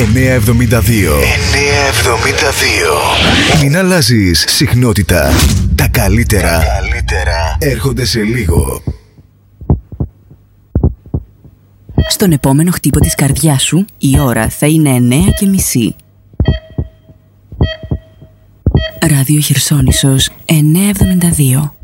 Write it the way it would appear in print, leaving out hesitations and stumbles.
972. Μην αλλάζεις συχνότητα. Τα καλύτερα έρχονται σε λίγο. Στον επόμενο χτύπο της καρδιάς σου η ώρα θα είναι 9:30. Ράδιο Χερσόνησος 972.